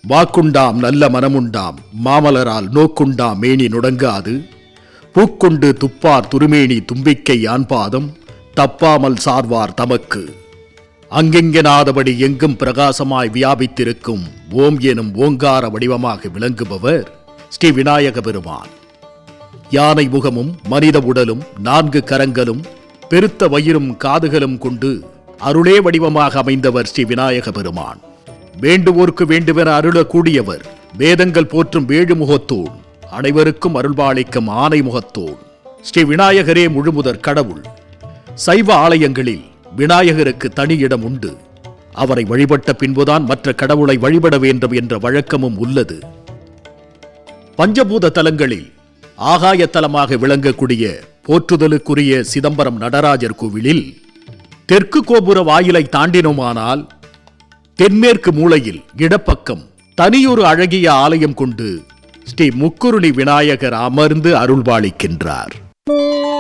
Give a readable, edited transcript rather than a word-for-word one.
வாக்குண்டாம் நல்ல மனமுண்டாம் மாமலரால் நோக்குண்டாம் மேனி நுடங்காது பூக்கொண்டு துப்பார் துருமேனி தும்பிக்கை யான்பாதம் தப்பாமல் சார்வார் தமக்கு. அங்கெங்கெனாதபடி எங்கும் பிரகாசமாய் வியாபித்திருக்கும் ஓம் எனும் ஓங்கார வடிவமாக விளங்குபவர் ஸ்ரீ விநாயக பெருமான். யானை முகமும் மனித உடலும் 4 கரங்களும் பெருத்த வயிறும் காதுகளும் கொண்டு அருளே வடிவமாக அமைந்தவர் ஸ்ரீ விநாயக பெருமான். வேண்டுவோர்க்கு வேண்டுவென அருளக்கூடியவர். வேதங்கள் போற்றும் 7 முகத்தோன், அனைவருக்கும் அருள்பாளிக்கும் ஆனை முகத்தோன் ஸ்ரீ விநாயகரே முழுமுதற் கடவுள். சைவ ஆலயங்களில் விநாயகருக்கு தனி இடம் உண்டு. அவரை வழிபட்ட பின்புதான் மற்ற கடவுளை வழிபட வேண்டும் என்ற வழக்கமும் உள்ளது. பஞ்சபூத தலங்களில் ஆகாய தலமாக விளங்கக்கூடிய போற்றுதலுக்குரிய சிதம்பரம் நடராஜர் கோவிலில் தெற்கு கோபுர வாயிலை தாண்டினோமானால் தென்மேற்கு மூலையில் இடப்பக்கம் தனியொரு அழகிய ஆலயம் கொண்டு ஸ்ரீ முக்குருணி விநாயகர் அமர்ந்து அருள்பாளிக்கின்றார்.